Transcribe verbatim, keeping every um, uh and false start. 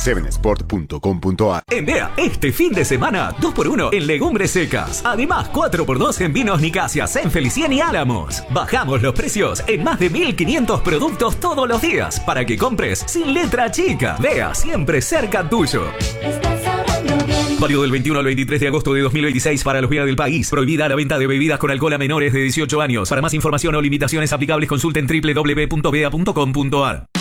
seven sport punto com punto a r. En Bea, este fin de semana, dos por uno en legumbres secas. Además, cuatro por dos en vinos Nicasia, San Felicien y Álamos. Bajamos los precios en más de mil quinientos productos todos los días para que compres sin letra chica. Bea, siempre cerca tuyo. Válido del veintiuno al veintitrés de agosto de dos mil veintiséis para los bienes del país. Prohibida la venta de bebidas con alcohol a menores de dieciocho años. Para más información o limitaciones aplicables, consulten doble u doble u doble u punto bea punto com punto a r.